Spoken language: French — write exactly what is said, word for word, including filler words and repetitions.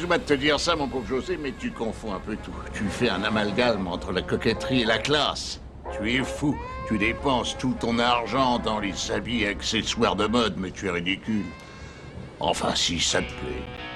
Excuse-moi de te dire ça, mon pauvre José, mais tu confonds un peu tout. Tu fais un amalgame entre la coquetterie et la classe. Tu es fou. Tu dépenses tout ton argent dans les habits et accessoires de mode, mais tu es ridicule. Enfin, si ça te plaît.